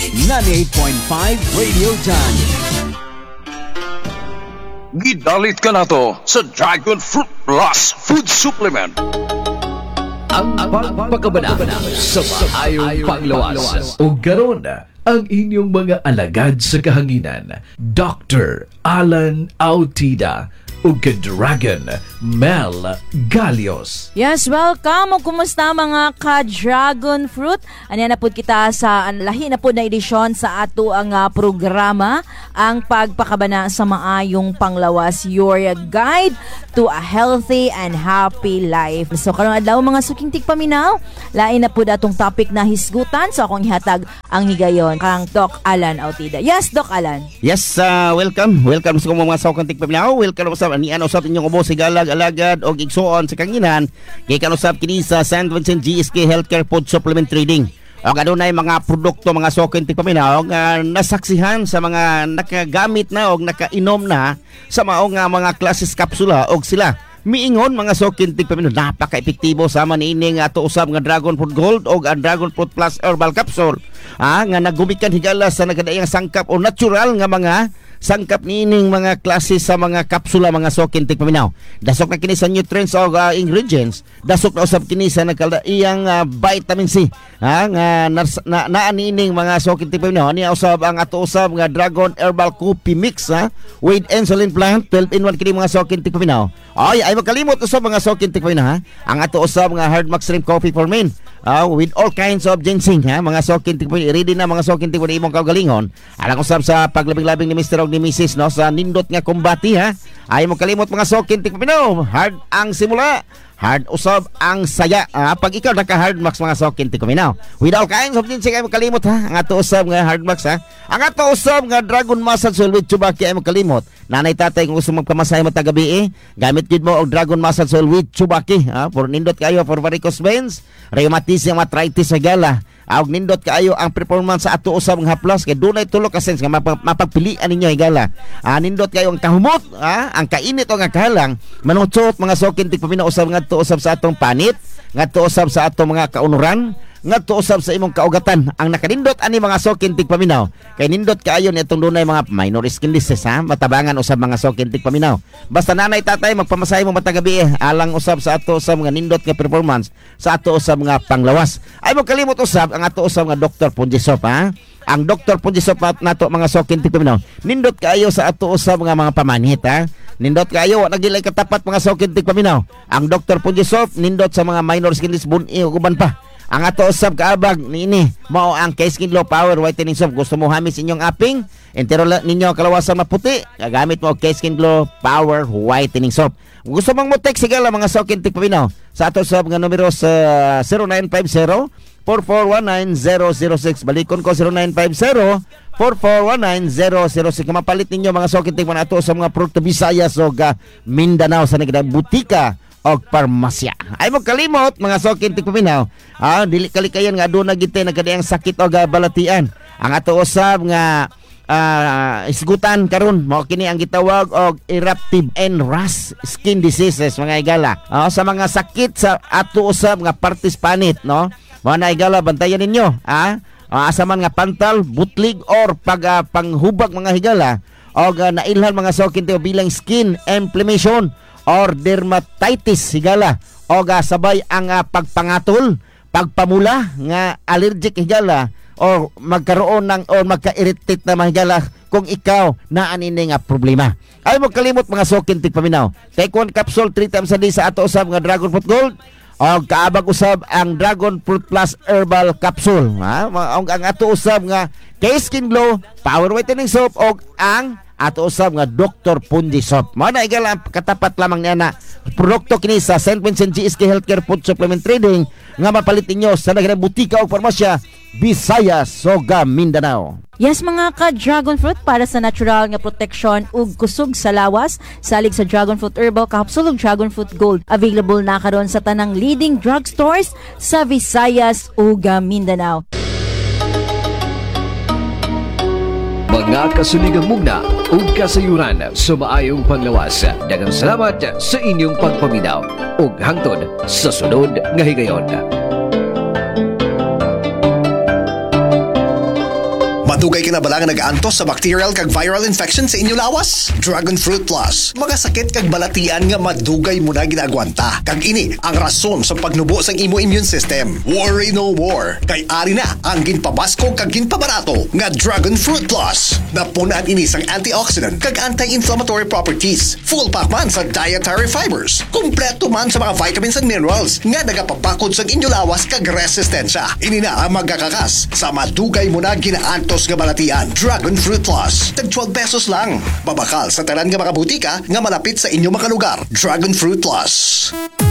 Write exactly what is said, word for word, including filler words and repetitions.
ninety-eight point five Radio Dance. Gidalit ka na to sa Dragon Fruit Plus Food Supplement. Ang pagpakabana sa maayong panglawas. O garon ang inyong mga alagad sa kahanginan, Doctor Alan Autida o ka-Dragon Mel Galios. Yes, welcome. O kumusta mga ka-Dragon Fruit? Ano na po kita sa lahi na po na edisyon sa ato ang uh, programa, ang pagpakabana sa maayong panglawas, your guide to a healthy and happy life. So karong adlaw mga suking tigpaminaw, lain na po datong topic na hisgutan. So akong ihatag ang higayon kang Doc Alan Autida. Yes, Doc Alan. Yes, uh, welcome. Welcome sa mga suking tigpaminaw. Welcome sa ni ano usap inyong ubo sigalag alagad og igsuon sa kanginan kay kanusap kini sa San Vincent G S K Healthcare Food Supplement Trading. O adunay mga produkto mga suking tigpaminaw nga nasaksihan sa mga nakagamit na og nakainom na sa mao nga mga klases kapsula og sila miingon mga suking tigpaminaw napaka-epektibo sama niini nga ato usab nga Dragon Fruit Gold og ang Dragon Fruit Plus Herbal Capsule. Ah, nga nagumikan higala sa nagadayang sangkap o natural nga mga sangkap niining mga klase sa mga kapsula mga suking tigpaminaw. Dasok na kini sa nutrients o uh, ingredients. Dasok na usab kini sa nagkalaiyang uh, vitamin C. Ha nga na, na, na niining mga suking tigpaminaw. Ni usab ang ato usab nga Dragon Herbal Coffee Mix ha with insulin plant twelve in one kini mga suking tigpaminaw. Ay ay makalimot usab mga suking tigpaminaw ha. Ang ato usab nga Hard Max Shrimp Coffee for Men. Uh, with all kinds of ginseng ha mga suking tigpaminaw. Ready na mga suking tigpaminaw imong kaugalingon. Alang usab sa paglabing-labing ni Mister ni Missus no sa nindot nga kumbati ha. Ay mo kalimot mga suking tigpaminaw. Hard ang simula, hard usab ang saya. Ah, pag ikaw naka Hard Max mga suking tigpaminaw. With all kinds of ginseng ay mo kalimot ha. Ang ato usab nga Hard Max ha. Ang ato usab nga Dragon Massage Oil with Chubaki ay mo kalimot. Nanay tatay kung gusto magpamasahe mo tagabi eh, gamit gid mo og Dragon Massage Oil with Chubaki ha. For nindot kayo for varicose veins, rheumatism, arthritis sa gala. Aog nindot kaayo ang performance sa ato usab nga haplas kay dunay tulo ka sense nga mapag, mapagpilian ninyo higala. Ah, nindot kayo ang kahumot, ah, ang kainit o nga kahalang manutsot mga suking tigpaminaw usab nga usab sa atong panit, nga usab sa atong mga kaunuran, nga usab sa imong kaugatan. Ang nakanindot ani mga suking tigpaminaw kay nindot kaayo ni atong dunay mga minor skin disease ha, matabangan usab mga suking tigpaminaw. Basta nanay tatay magpamasahe mo matagabi eh, alang usab sa ato usab nga nindot nga performance sa ato usab nga panglawas. Ay mo kalimot usab ang ato usab nga Doctor Punjisop ha. Ang Doctor Punjisop nato mga suking tigpaminaw. Nindot kaayo sa ato usab nga mga pamanhit ha. Nindot kaayo nagilay katapat mga suking tigpaminaw. Ang Doctor Punjisop nindot sa mga minor skin disease bun-i ug uban pa. Ang ato usab kaabag niini mao ang K-Skin Glow Power Whitening Soap. Gusto mo hamis inyong aping entero ninyo kalawasan maputi, gagamit mo K-Skin Glow Power Whitening Soap. Gusto mong mo text sigala mga suking tigpaminaw sa ato usab nga numero sa zero nine five zero, four four one nine, zero zero six. Balikon ko zero nine five zero, four four one nine, zero zero six. Mapalit ninyo mga suking tigpaminaw ato sa mga produkto Visayas o uh, Mindanao sa nagdang butika og parmasya. Ay mo kalimot mga suking tigpaminaw. Ah, dili kalikayan nga aduna gid nagkadayang sakit o balatian. Ang ato usab nga uh, isgutan karon mao kini ang gitawag og eruptive and rash skin diseases mga igala. Ah, sa mga sakit sa ato usab nga partes panit no. Mga igala bantayan ninyo ah. Uh, asaman nga pantal, butlig or pag uh, panghubag mga higala o uh, nailhan mga suking tigpaminaw bilang skin inflammation or dermatitis higala o uh, sabay ang uh, pagpangatol, pagpamula nga allergic higala o magkaroon ng o magka-irritate na mahigala kung ikaw na anini nga problema. Ay mo kalimot mga suking tigpaminaw. Take one capsule three times a day sa ato usab nga Dragon Fruit Gold o kaabag usab ang Dragon Fruit Plus Herbal Capsule. Ha? Ang, ang ato usab nga K-Skin Glow Power Whitening Soap o ang ato usab nga Doctor Punjisop. Mao na igala katapat lamang niya na produkto kini sa Saint Vincent G S K Healthcare Food Supplement Trading nga mapalit ninyo sa nagre butika o farmasya Visayas ug Mindanao. Yes mga ka-Dragon Fruit, para sa natural nga protection ug kusog sa lawas, salig sa Dragon Fruit Herbal Capsule ug Dragon Fruit Gold. Available na karon sa tanang leading drugstores sa Visayas ug Mindanao. Mga kasuligang mugna ug kasayuran sa maayong panglawas. Daghang salamat sa inyong pagpaminaw ug hangtod sa sunod nga higayon. Madugay ka na bala nga nag-antos sa bacterial kag viral infection sa inyo lawas? Dragon Fruit Plus. Mga sakit kag balatian nga madugay mo na ginagwanta. Kag ini ang rason sa pagnubo sa imo immune system. Worry no more. Kay ari na ang ginpabasko kag ginpabarato nga Dragon Fruit Plus. Napunan ini sang antioxidant kag anti-inflammatory properties. Full pack man sa dietary fibers. Kompleto man sa mga vitamins and minerals nga nagapabakod sa inyo lawas kag resistensya. Ini na ang magkakakas sa madugay mo na ginaantos nga balatian. Dragon Fruit Plus. Tag twelve pesos lang. Babakal sa tanan nga mga butika nga malapit sa inyo mga lugar. Dragon Fruit Plus.